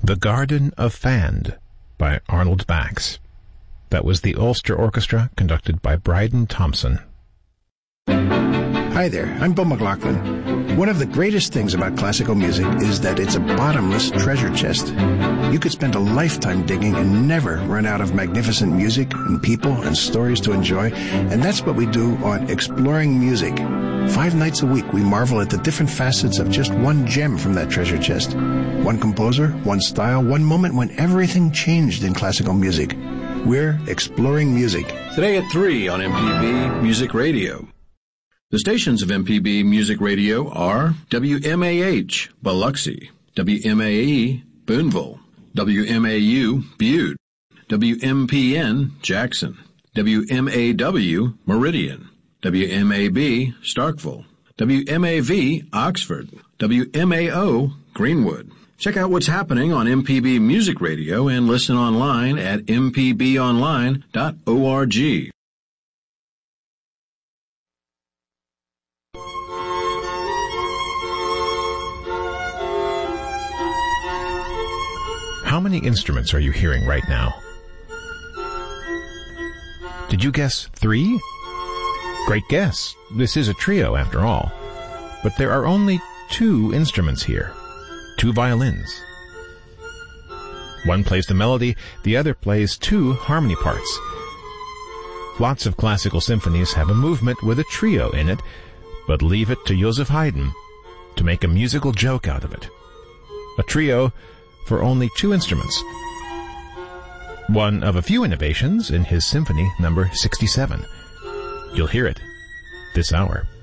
The Garden of Fand by Arnold Bax. That was the Ulster Orchestra, conducted by Bryden Thompson. Hi there, I'm Bill McLaughlin. One of the greatest things about classical music is that it's a bottomless treasure chest. You could spend a lifetime digging and never run out of magnificent music and people and stories to enjoy, and that's what we do on Exploring Music. 5 nights a week, we marvel at the different facets of just one gem from that treasure chest. One composer, one style, one moment when everything changed in classical music. We're Exploring Music. Today at 3 on MPB Music Radio. The stations of MPB Music Radio are WMAH, Biloxi, WMAE, Boonville, WMAU, Butte, WMPN, Jackson, WMAW, Meridian, WMAB, Starkville, WMAV, Oxford, WMAO, Greenwood. Check out what's happening on MPB Music Radio and listen online at mpbonline.org. How many instruments are you hearing right now? Did you guess 3? Great guess. This is a trio after all. But there are only 2 instruments here. 2 violins. One plays the melody, the other plays 2 harmony parts. Lots of classical symphonies have a movement with a trio in it, but leave it to Joseph Haydn to make a musical joke out of it. A trio for only 2 instruments. One of a few innovations in his Symphony number 67. You'll hear it this hour.